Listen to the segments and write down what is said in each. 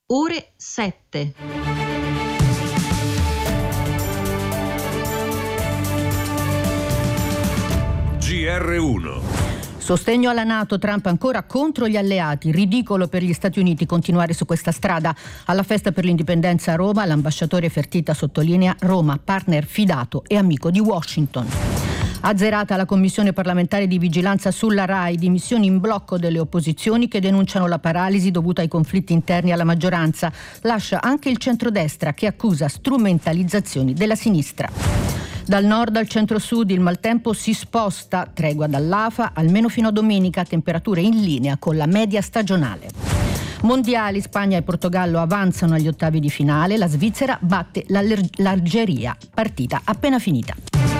ore 7. GR1. Sostegno alla NATO, Trump ancora contro gli alleati, ridicolo per gli Stati Uniti continuare su questa strada. Alla festa per l'indipendenza a Roma, l'ambasciatore Fertitta sottolinea Roma, partner fidato e amico di Washington. Azzerata la commissione parlamentare di vigilanza sulla RAI, dimissioni in blocco delle opposizioni che denunciano la paralisi dovuta ai conflitti interni alla maggioranza. Lascia anche il centrodestra che accusa strumentalizzazioni della sinistra. Dal nord al centro-sud il maltempo si sposta, tregua dall'AFA almeno fino a domenica, temperature in linea con la media stagionale. Mondiali, Spagna e Portogallo avanzano agli ottavi di finale, la Svizzera batte l'Algeria, partita appena finita.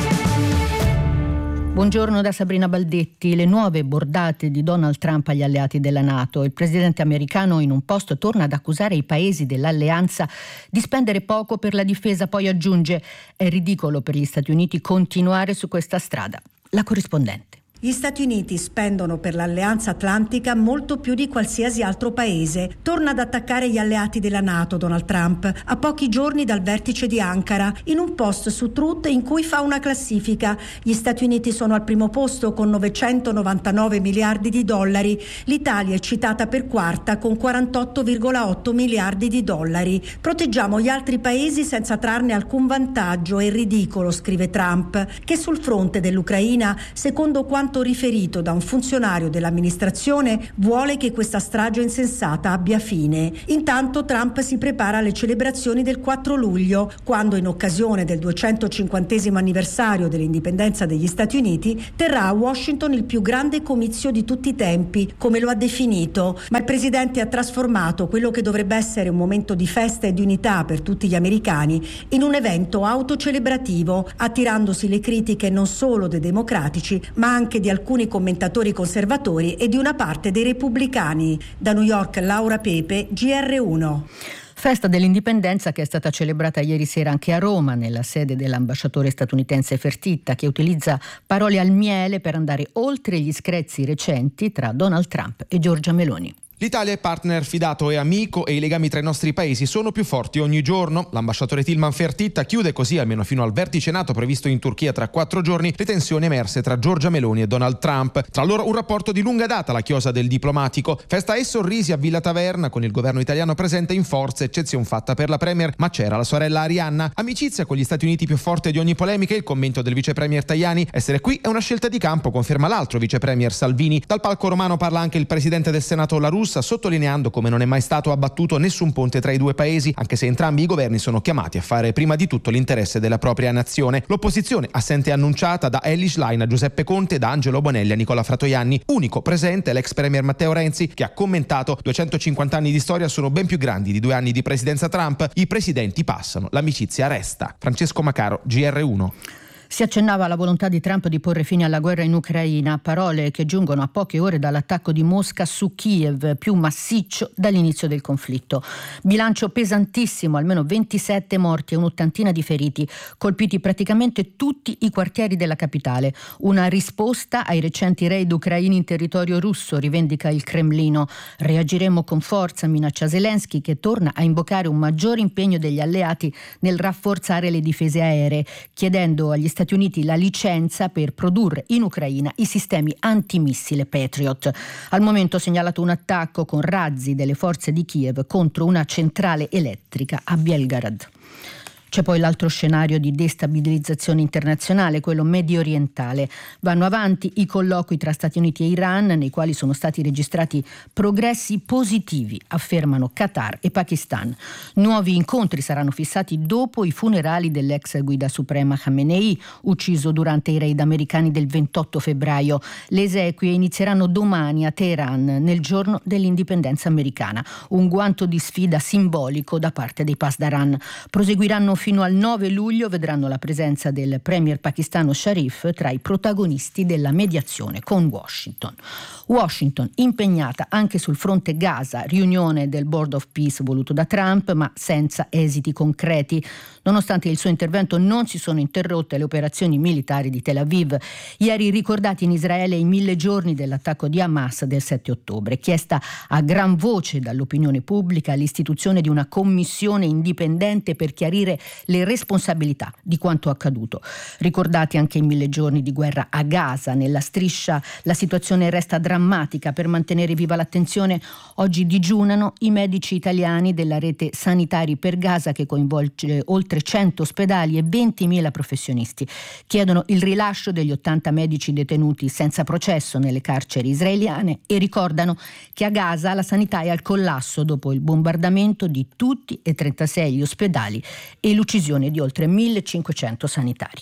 Buongiorno da Sabrina Baldetti. Le nuove bordate di Donald Trump agli alleati della NATO. Il presidente americano in un post torna ad accusare i paesi dell'alleanza di spendere poco per la difesa, poi aggiunge: è ridicolo per gli Stati Uniti continuare su questa strada. La corrispondente. Gli Stati Uniti spendono per l'Alleanza Atlantica molto più di qualsiasi altro paese. Torna ad attaccare gli alleati della NATO Donald Trump, a pochi giorni dal vertice di Ankara, in un post su Truth in cui fa una classifica. Gli Stati Uniti sono al primo posto con 999 miliardi di dollari. L'Italia è citata per quarta con 48,8 miliardi di dollari. Proteggiamo gli altri paesi senza trarne alcun vantaggio. È ridicolo, scrive Trump, che sul fronte dell'Ucraina, secondo quanto riferito da un funzionario dell'amministrazione, vuole che questa strage insensata abbia fine. Intanto Trump si prepara alle celebrazioni del 4 luglio, quando in occasione del 250° anniversario dell'indipendenza degli Stati Uniti terrà a Washington il più grande comizio di tutti i tempi, come lo ha definito. Ma il presidente ha trasformato quello che dovrebbe essere un momento di festa e di unità per tutti gli americani in un evento autocelebrativo, attirandosi le critiche non solo dei democratici, ma anche di alcuni commentatori conservatori e di una parte dei repubblicani. Da New York, Laura Pepe, GR1. Festa dell'indipendenza che è stata celebrata ieri sera anche a Roma, nella sede dell'ambasciatore statunitense Fertitta, che utilizza parole al miele per andare oltre gli screzi recenti tra Donald Trump e Giorgia Meloni. L'Italia è partner fidato e amico e i legami tra i nostri paesi sono più forti ogni giorno. L'ambasciatore Tilman Fertitta chiude così, almeno fino al vertice NATO previsto in Turchia tra 4 giorni, le tensioni emerse tra Giorgia Meloni e Donald Trump. Tra loro un rapporto di lunga data, la chiosa del diplomatico. Festa e sorrisi a Villa Taverna, con il governo italiano presente in forza, eccezion fatta per la premier, ma c'era la sorella Arianna. Amicizia con gli Stati Uniti più forte di ogni polemica, il commento del vice premier Tajani: essere qui è una scelta di campo, conferma l'altro vice premier Salvini. Dal palco romano parla anche il presidente del Senato La Russa, sottolineando come non è mai stato abbattuto nessun ponte tra i due paesi, anche se entrambi i governi sono chiamati a fare prima di tutto l'interesse della propria nazione. L'opposizione assente annunciata da Elly Schlein a Giuseppe Conte, da Angelo Bonelli a Nicola Fratoianni. Unico presente l'ex premier Matteo Renzi, che ha commentato: 250 anni di storia sono ben più grandi di 2 anni di presidenza Trump, i presidenti passano, l'amicizia resta. Francesco Macaro, GR1. Si accennava alla volontà di Trump di porre fine alla guerra in Ucraina, parole che giungono a poche ore dall'attacco di Mosca su Kiev, più massiccio dall'inizio del conflitto. Bilancio pesantissimo, almeno 27 morti e un'ottantina di feriti, colpiti praticamente tutti i quartieri della capitale. Una risposta ai recenti raid ucraini in territorio russo, rivendica il Cremlino. Reagiremo con forza, minaccia Zelensky, che torna a invocare un maggiore impegno degli alleati nel rafforzare le difese aeree, chiedendo agli Stati Uniti la licenza per produrre in Ucraina i sistemi antimissile Patriot. Al momento segnalato un attacco con razzi delle forze di Kiev contro una centrale elettrica a Belgorod. C'è poi l'altro scenario di destabilizzazione internazionale, quello medio orientale. Vanno avanti i colloqui tra Stati Uniti e Iran, nei quali sono stati registrati progressi positivi, affermano Qatar e Pakistan. Nuovi incontri saranno fissati dopo i funerali dell'ex guida suprema Khamenei, ucciso durante i raid americani del 28 febbraio. Le esequie inizieranno domani a Teheran, nel giorno dell'indipendenza americana. Un guanto di sfida simbolico da parte dei Pasdaran. Proseguiranno fino al 9 luglio vedranno la presenza del premier pakistano Sharif tra i protagonisti della mediazione con Washington. Washington impegnata anche sul fronte Gaza, riunione del Board of Peace voluto da Trump ma senza esiti concreti. Nonostante il suo intervento non si sono interrotte le operazioni militari di Tel Aviv. Ieri ricordati in Israele i 1000 giorni dell'attacco di Hamas del 7 ottobre. Chiesta a gran voce dall'opinione pubblica l'istituzione di una commissione indipendente per chiarire le responsabilità di quanto accaduto. Ricordati anche i 1000 giorni di guerra a Gaza. Nella striscia la situazione resta drammatica. Per mantenere viva l'attenzione oggi digiunano i medici italiani della rete Sanitari per Gaza, che coinvolge oltre 100 ospedali e 20.000 professionisti. Chiedono il rilascio degli 80 medici detenuti senza processo nelle carceri israeliane e ricordano che a Gaza la sanità è al collasso dopo il bombardamento di tutti e 36 gli ospedali e l'uccisione di oltre 1.500 sanitari.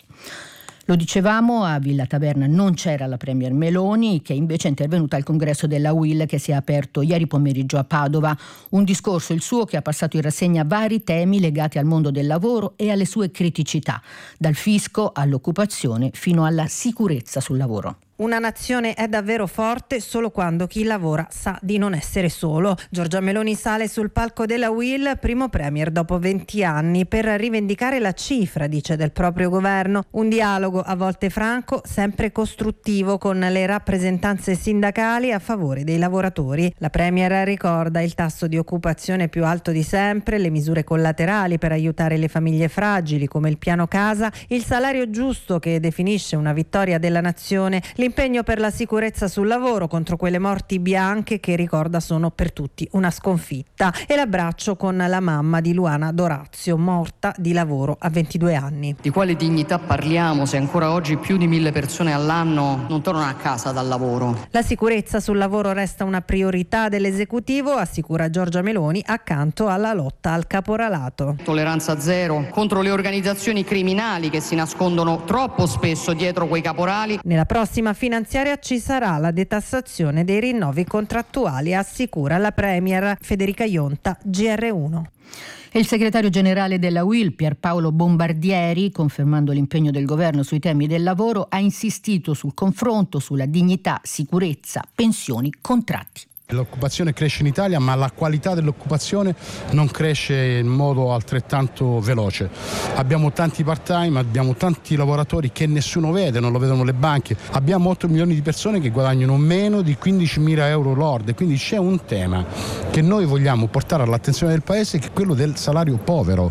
Lo dicevamo, a Villa Taverna non c'era la premier Meloni, che invece è intervenuta al congresso della UIL che si è aperto ieri pomeriggio a Padova. Un discorso, il suo, che ha passato in rassegna vari temi legati al mondo del lavoro e alle sue criticità, dal fisco all'occupazione fino alla sicurezza sul lavoro. Una nazione è davvero forte solo quando chi lavora sa di non essere solo. Giorgia Meloni sale sul palco della UIL, primo premier dopo 20 anni, per rivendicare la cifra, dice, del proprio governo. Un dialogo a volte franco, sempre costruttivo con le rappresentanze sindacali a favore dei lavoratori. La premier ricorda il tasso di occupazione più alto di sempre, le misure collaterali per aiutare le famiglie fragili come il piano casa, il salario giusto che definisce una vittoria della nazione, l'impegno per la sicurezza sul lavoro contro quelle morti bianche che, ricorda, sono per tutti una sconfitta, e l'abbraccio con la mamma di Luana Dorazio, morta di lavoro a 22 anni. Di quale dignità parliamo se ancora oggi più di 1000 persone all'anno non tornano a casa dal lavoro? La sicurezza sul lavoro resta una priorità dell'esecutivo, assicura Giorgia Meloni, accanto alla lotta al caporalato. Tolleranza zero contro le organizzazioni criminali che si nascondono troppo spesso dietro quei caporali. Nella prossima finanziaria ci sarà la detassazione dei rinnovi contrattuali, assicura la premier Federica Ionta, GR1. E il segretario generale della UIL, Pierpaolo Bombardieri, confermando l'impegno del governo sui temi del lavoro, ha insistito sul confronto sulla dignità, sicurezza, pensioni, contratti. L'occupazione cresce in Italia, ma la qualità dell'occupazione non cresce in modo altrettanto veloce. Abbiamo tanti part-time, abbiamo tanti lavoratori che nessuno vede, non lo vedono le banche. Abbiamo 8 milioni di persone che guadagnano meno di 15.000 euro lorde, quindi c'è un tema che noi vogliamo portare all'attenzione del Paese, che è quello del salario povero.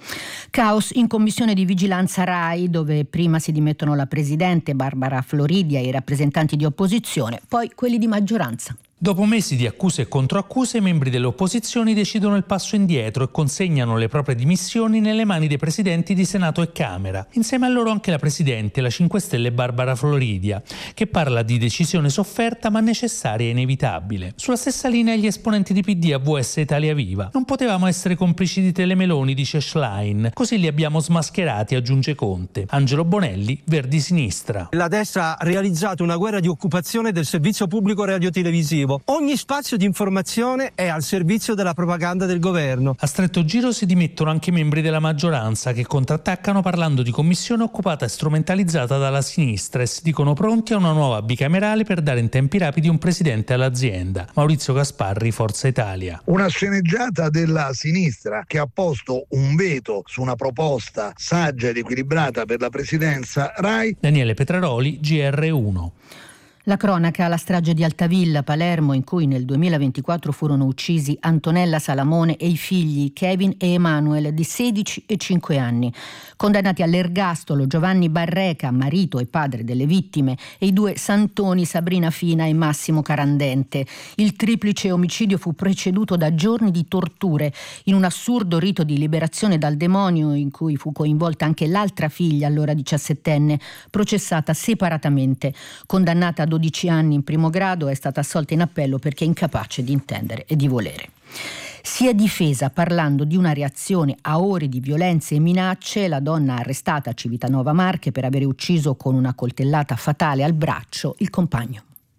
Caos in commissione di vigilanza RAI, dove prima si dimettono la presidente Barbara Floridia e i rappresentanti di opposizione, poi quelli di maggioranza. Dopo mesi di accuse e controaccuse, i membri delle opposizioni decidono il passo indietro e consegnano le proprie dimissioni nelle mani dei presidenti di Senato e Camera. Insieme a loro anche la presidente, la 5 Stelle Barbara Floridia, che parla di decisione sofferta ma necessaria e inevitabile. Sulla stessa linea gli esponenti di PD, AVS e Italia Viva. Non potevamo essere complici di Telemeloni, dice Schlein. Così li abbiamo smascherati, aggiunge Conte. Angelo Bonelli, Verdi Sinistra. La destra ha realizzato una guerra di occupazione del servizio pubblico radiotelevisivo. Ogni spazio di informazione è al servizio della propaganda del governo. A stretto giro si dimettono anche i membri della maggioranza, che contrattaccano parlando di commissione occupata e strumentalizzata dalla sinistra, e si dicono pronti a una nuova bicamerale per dare in tempi rapidi un presidente all'azienda. Maurizio Gasparri, Forza Italia. Una sceneggiata della sinistra che ha posto un veto su una proposta saggia ed equilibrata per la presidenza RAI. Daniele Petraroli, GR1. La cronaca, la strage di Altavilla, Palermo, in cui nel 2024 furono uccisi Antonella Salamone e i figli Kevin e Emanuel di 16 e 5 anni. Condannati all'ergastolo Giovanni Barreca, marito e padre delle vittime, e i due santoni Sabrina Fina e Massimo Carandente. Il triplice omicidio fu preceduto da giorni di torture in un assurdo rito di liberazione dal demonio in cui fu coinvolta anche l'altra figlia, allora 17enne, processata separatamente. Condannata a 12 anni in primo grado, è stata assolta in appello perché incapace di intendere e di volere. Si è difesa parlando di una reazione a ore di violenze e minacce. La donna arrestata a Civitanova Marche per aver ucciso con una coltellata fatale al braccio il compagno.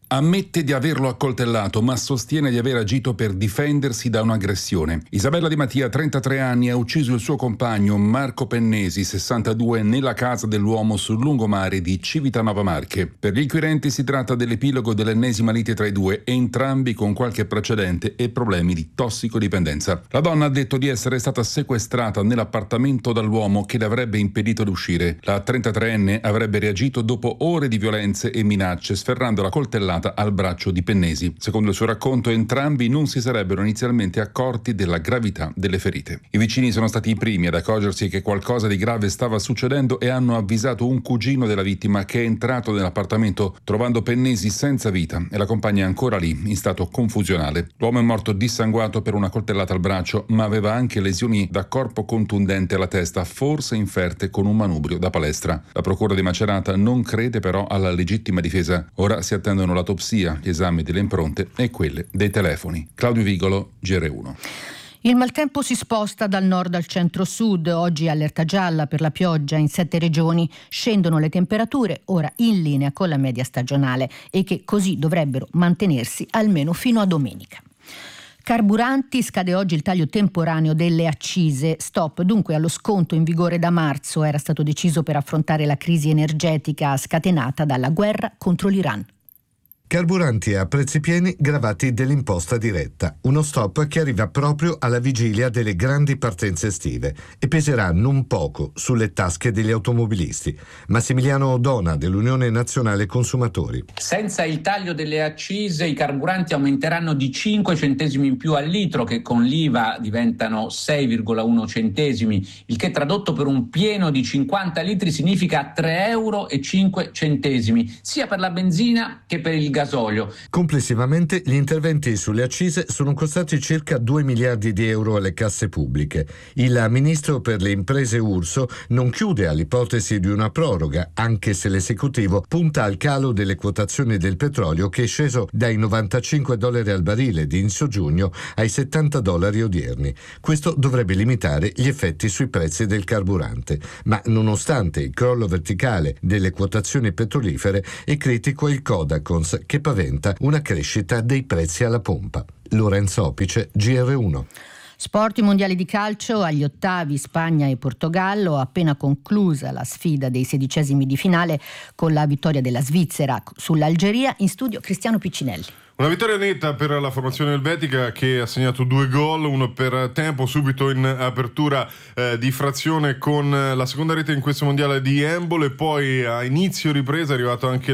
Ammette di averlo accoltellato, ma sostiene di aver agito per difendersi da un'aggressione. Isabella Di Mattia, 33 anni, ha ucciso il suo compagno Marco Pennesi, 62, nella casa dell'uomo sul lungomare di Civitanova Marche. Per gli inquirenti si tratta dell'epilogo dell'ennesima lite tra i due, entrambi con qualche precedente e problemi di tossicodipendenza. La donna ha detto di essere stata sequestrata nell'appartamento dall'uomo che le avrebbe impedito di uscire. La 33enne avrebbe reagito dopo ore di violenze e minacce, sferrando la coltellata al braccio di Pennesi. Secondo il suo racconto, entrambi non si sarebbero inizialmente accorti della gravità delle ferite. I vicini sono stati i primi ad accorgersi che qualcosa di grave stava succedendo e hanno avvisato un cugino della vittima, che è entrato nell'appartamento trovando Pennesi senza vita e la compagna ancora lì, in stato confusionale. L'uomo è morto dissanguato per una coltellata al braccio, ma aveva anche lesioni da corpo contundente alla testa, forse inferte con un manubrio da palestra. La procura di Macerata non crede però alla legittima difesa. Ora si attendono l'autopsia, gli esami delle impronte e quelle dei telefoni. Claudio Vigolo, GR1. Il maltempo si sposta dal nord al centro-sud, oggi allerta gialla per la pioggia in 7 regioni, scendono le temperature, ora in linea con la media stagionale e che così dovrebbero mantenersi almeno fino a domenica. Carburanti, scade oggi il taglio temporaneo delle accise, stop dunque allo sconto in vigore da marzo, era stato deciso per affrontare la crisi energetica scatenata dalla guerra contro l'Iran. Carburanti a prezzi pieni gravati dell'imposta diretta, uno stop che arriva proprio alla vigilia delle grandi partenze estive e peserà non poco sulle tasche degli automobilisti. Massimiliano Odona dell'Unione Nazionale Consumatori. Senza il taglio delle accise i carburanti aumenteranno di 5 centesimi in più al litro, che con l'IVA diventano 6,1 centesimi, il che tradotto per un pieno di 50 litri significa 3,05 euro, sia per la benzina che per il gasolio. Complessivamente gli interventi sulle accise sono costati circa 2 miliardi di euro alle casse pubbliche. Il ministro per le imprese Urso non chiude all'ipotesi di una proroga, anche se l'esecutivo punta al calo delle quotazioni del petrolio, che è sceso dai $95 al barile di inizio giugno ai $70 odierni. Questo dovrebbe limitare gli effetti sui prezzi del carburante, ma nonostante il crollo verticale delle quotazioni petrolifere è critico il Codacons, che paventa una crescita dei prezzi alla pompa. Lorenzo Opice, GR1. Sport, i mondiali di calcio agli ottavi, Spagna e Portogallo, appena conclusa la sfida dei 16esimi di finale con la vittoria della Svizzera sull'Algeria. In studio Cristiano Piccinelli. Una vittoria netta per la formazione elvetica, che ha segnato 2 gol, uno per tempo subito in apertura di frazione con la seconda rete in questo mondiale di handball, e poi a inizio ripresa è arrivato anche